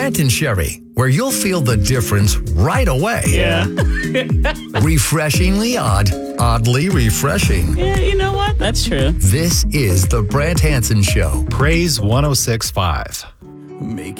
Brandt and Sherry, where you'll feel the difference right away. Yeah. Refreshingly odd, oddly refreshing. Yeah, you know what? That's true. This is the Brandt Hansen Show. Praise 106.5. Make